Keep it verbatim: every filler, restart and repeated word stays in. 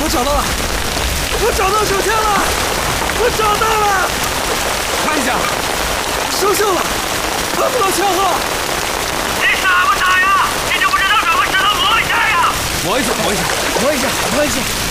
我找到了，我找到手枪了，我找到了！看一下，生锈了，看不到枪号。 你傻不傻呀？你就不知道找个石头磨一下呀？ 磨一下，磨一下，磨一下，磨一下。